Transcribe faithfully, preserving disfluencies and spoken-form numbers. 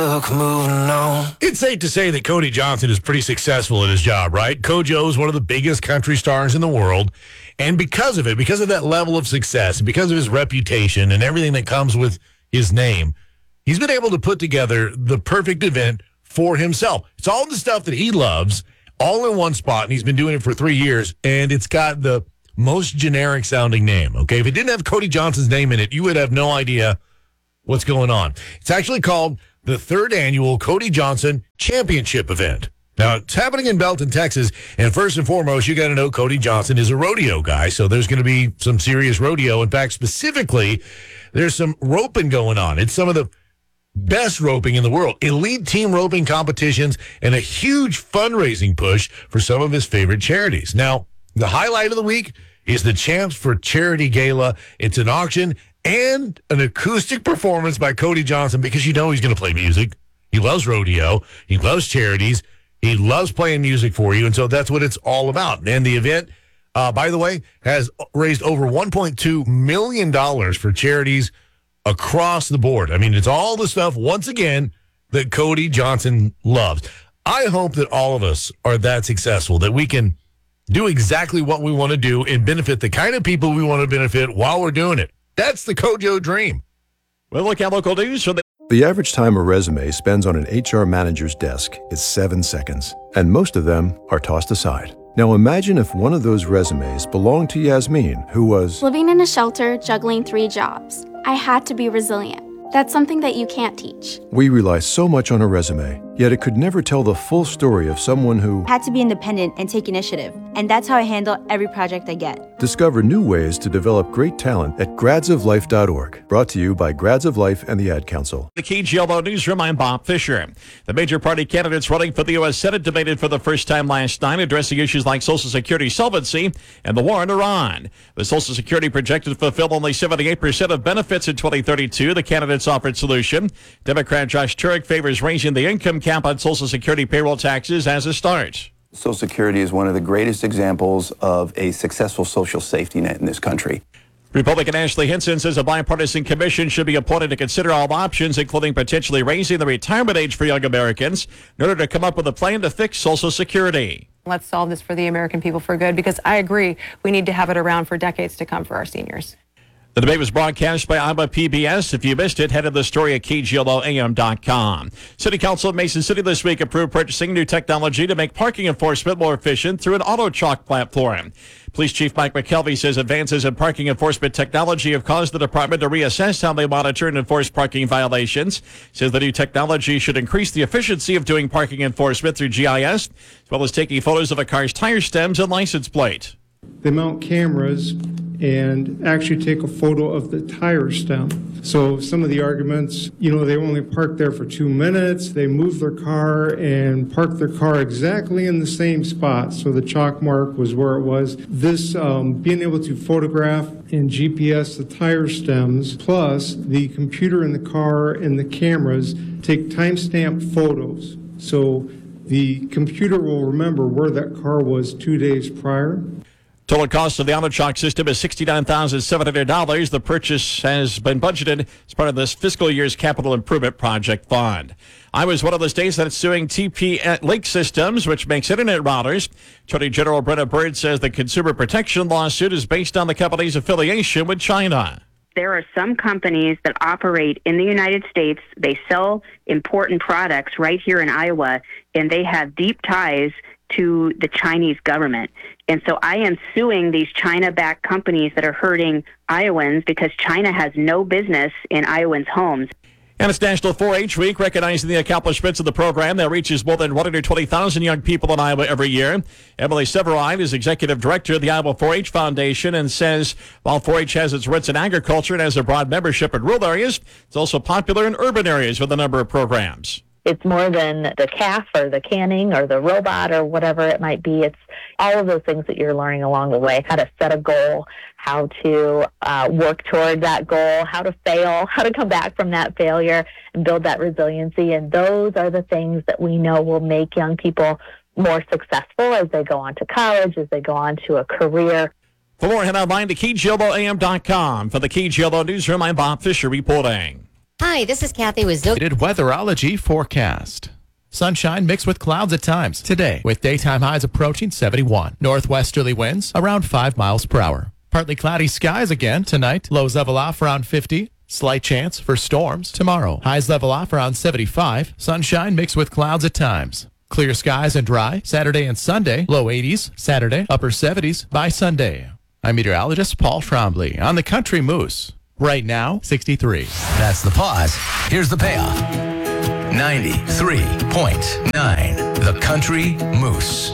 Look, moving on. It's safe to say that Cody Johnson is pretty successful at his job, right? Kojo is one of the biggest country stars in the world. And because of it, because of that level of success, because of his reputation and everything that comes with his name, he's been able to put together the perfect event for himself. It's all the stuff that he loves, all in one spot, and he's been doing it for three years, and it's got the most generic-sounding name, okay? If it didn't have Cody Johnson's name in it, you would have no idea what's going on. It's actually called the third annual Cody Johnson Championship event. Now, it's happening in Belton, Texas, and first and foremost, you got to know Cody Johnson is a rodeo guy, so there's going to be some serious rodeo. In fact, specifically, there's some roping going on. It's some of the best roping in the world, elite team roping competitions, and a huge fundraising push for some of his favorite charities. Now, the highlight of the week is the Champs for Charity Gala. It's an auction and an acoustic performance by Cody Johnson, because you know he's going to play music. He loves rodeo. He loves charities. He loves playing music for you, and so that's what it's all about. And the event, uh, by the way, has raised over one point two million dollars for charities across the board. I mean, it's all the stuff, once again, that Cody Johnson loves. I hope that all of us are that successful, that we can do exactly what we want to do and benefit the kind of people we want to benefit while we're doing it. That's the Kojo dream. We'll look at local news for the... The average time a resume spends on an H R manager's desk is seven seconds, and most of them are tossed aside. Now imagine if one of those resumes belonged to Yasmin, who was living in a shelter, juggling three jobs. I had to be resilient. That's something that you can't teach. We rely so much on a resume, yet it could never tell the full story of someone who had to be independent and take initiative. And that's how I handle every project I get. Discover new ways to develop great talent at grads of life dot org. Brought to you by Grads of Life and the Ad Council. The K G L O Newsroom, I'm Bob Fisher. The major party candidates running for the U S Senate debated for the first time last night, addressing issues like Social Security solvency and the war in Iran. The Social Security projected to fulfill only seventy-eight percent of benefits in twenty thirty-two. The candidates offered solution. Democrat Josh Turek favors raising the income cap on Social Security payroll taxes as a start. Social Security is one of the greatest examples of a successful social safety net in this country. Republican Ashley Hinson says a bipartisan commission should be appointed to consider all options, including potentially raising the retirement age for young Americans, in order to come up with a plan to fix Social Security. Let's solve this for the American people for good, because I agree we need to have it around for decades to come for our seniors. The debate was broadcast by Iowa P B S. If you missed it, head to the story at K G L O A M dot com. City Council of Mason City this week approved purchasing new technology to make parking enforcement more efficient through an auto chalk platform. Police Chief Mike McKelvey says advances in parking enforcement technology have caused the department to reassess how they monitor and enforce parking violations. Says the new technology should increase the efficiency of doing parking enforcement through G I S, as well as taking photos of a car's tire stems and license plate. They mount cameras and actually take a photo of the tire stem. So some of the arguments, you know, they only park there for two minutes, they move their car and park their car exactly in the same spot. So the chalk mark was where it was. This um, being able to photograph and G P S the tire stems, plus the computer in the car and the cameras take timestamp photos. So the computer will remember where that car was two days prior. Total cost of the auto chalk system is sixty-nine thousand seven hundred dollars. The purchase has been budgeted as part of this fiscal year's capital improvement project fund. Iowa is one of the states that's suing T P Link Systems, which makes internet routers. Attorney General Brenna Bird says the consumer protection lawsuit is based on the company's affiliation with China. There are some companies that operate in the United States. They sell important products right here in Iowa, and they have deep ties to the Chinese government. And so I am suing these China-backed companies that are hurting Iowans, because China has no business in Iowans' homes. And it's National four H Week, recognizing the accomplishments of the program that reaches more than one hundred twenty thousand young people in Iowa every year. Emily Severine is executive director of the Iowa four H Foundation and says while four H has its roots in agriculture and has a broad membership in rural areas, it's also popular in urban areas with a number of programs. It's more than the calf or the canning or the robot or whatever it might be. It's all of those things that you're learning along the way, how to set a goal, how to uh, work toward that goal, how to fail, how to come back from that failure and build that resiliency. And those are the things that we know will make young people more successful as they go on to college, as they go on to a career. For more, head online to K G L O A M dot com. For the K G L O Newsroom, I'm Bob Fisher reporting. Hi, this is Kathy with Zil. Weatherology forecast. Sunshine mixed with clouds at times today, with daytime highs approaching seventy-one. Northwesterly winds around five miles per hour. Partly cloudy skies again tonight. Lows level off around fifty. Slight chance for storms tomorrow. Highs level off around seventy-five. Sunshine mixed with clouds at times. Clear skies and dry Saturday and Sunday. Low eighties Saturday, upper seventies by Sunday. I'm meteorologist Paul Trombley on the Country Moose. Right now, sixty-three. That's the pause. Here's the payoff. ninety-three point nine. The Country Moose.